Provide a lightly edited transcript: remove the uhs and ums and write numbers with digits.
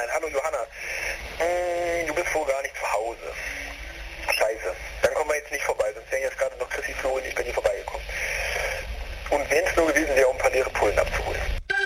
Nein, hallo Johanna. Du bist wohl gar nicht zu Hause. Scheiße. Dann kommen wir jetzt nicht vorbei, sonst wären jetzt gerade noch Chrissy Flo und ich bei dir vorbeigekommen. Und wenn es nur gewesen wäre, um ein paar leere Pullen abzuholen.